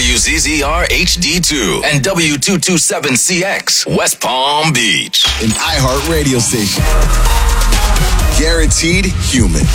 WZZR HD2 and W227CX, West Palm Beach. An iHeart radio station. Guaranteed human.